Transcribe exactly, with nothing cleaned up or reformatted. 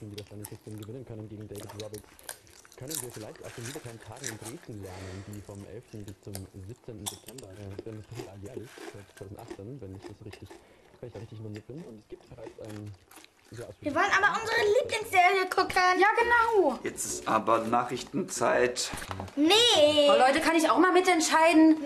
die das Running System gewinnen können gegen David Roberts, können wir vielleicht aus den wiederkehrenden Tagen in Dresden lernen, die vom elften bis zum siebzehnten September, äh, denn das passiert alljährlich, seit zweitausendachtzehn, wenn ich das richtig, wenn ich da richtig informiert bin. Und es gibt bereits ein sehr ausführliches... Wir wollen aber unsere Lieblingsserie gucken. Ja, genau. Jetzt ist aber Nachrichtenzeit. Nee. Oh, Leute, kann ich auch mal mitentscheiden?